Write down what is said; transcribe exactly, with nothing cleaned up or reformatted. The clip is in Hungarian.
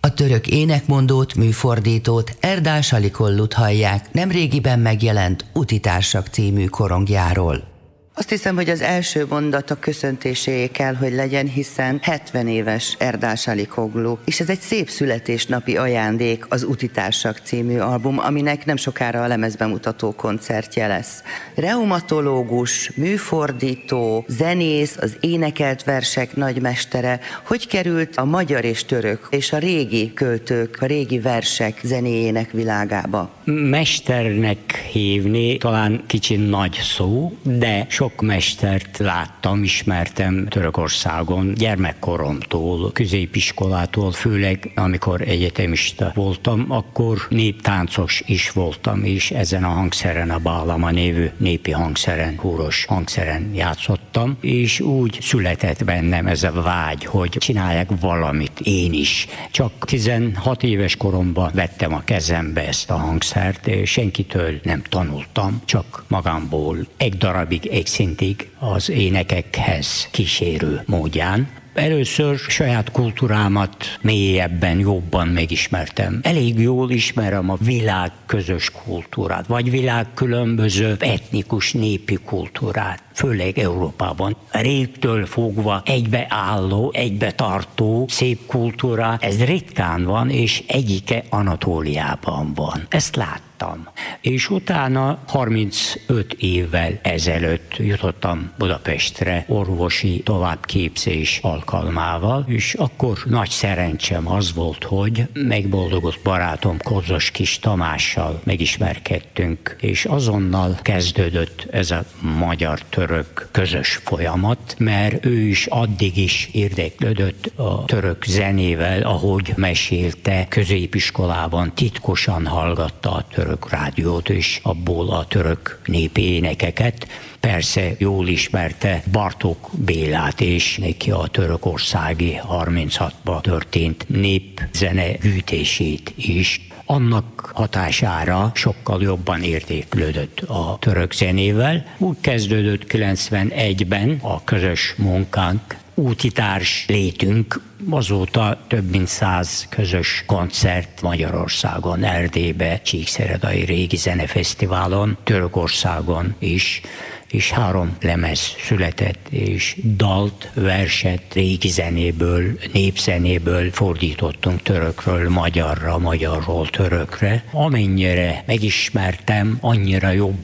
A török énekmondót, műfordítót, Erdás Alikollut hallják nemrégiben megjelent Utitársak című korongjáról. Azt hiszem, hogy az első mondat a köszöntéséé kell, hogy legyen, hiszen hetven éves Erdás Alikoglu, és ez egy szép születésnapi ajándék, az Utitársak című album, aminek nem sokára a lemezbemutató koncertje lesz. Reumatológus, műfordító, zenész, az énekelt versek nagymestere, hogy került a magyar és török és a régi költők, a régi versek zenéjének világába? Mesternek hívni talán kicsi nagy szó, de sok mestert láttam, ismertem Törökországon gyermekkoromtól, középiskolától, főleg amikor egyetemista voltam, akkor néptáncos is voltam, és ezen a hangszeren, a Bálama névű népi hangszeren, húros hangszeren játszottam, és úgy született bennem ez a vágy, hogy csinálják valamit én is. Csak tizenhat éves koromban vettem a kezembe ezt a hangszert, és senkitől nem tanultam, csak magamból egy darabig, egy szintig az énekekhez kísérő módján. Először saját kultúrámat mélyebben, jobban megismertem. Elég jól ismerem a világ közös kultúrát, vagy világ különböző etnikus népi kultúrát, főleg Európában. Régtől fogva egybeálló, egybetartó szép kultúra, ez ritkán van, és egyike Anatóliában van. Ezt láttam. És utána harmincöt évvel ezelőtt jutottam Budapestre orvosi továbbképzés alkalmával, és akkor nagy szerencsém az volt, hogy megboldogott barátom Kozos Kis Tamással megismerkedtünk, és azonnal kezdődött ez a magyar-török közös folyamat, mert ő is addig is érdeklődött a török zenével, ahogy mesélte, középiskolában titkosan hallgatta a török rádiót, és abból a török népi énekeket. Persze jól ismerte Bartók Bélát, és neki a törökországi harminchatban történt népzene gyűjtését is. Annak hatására sokkal jobban értéklődött a török zenével. Úgy kezdődött kilencvenegyben a közös munkánk, útitárs létünk, azóta több mint száz közös koncert Magyarországon, Erdélybe, Csíkszeredai Régi Zenefesztiválon, Törökországon is, és három lemez született, és dalt, verset régi zenéből, népzenéből fordítottunk törökről magyarra, magyarról törökre. Amennyire megismertem, annyira jobb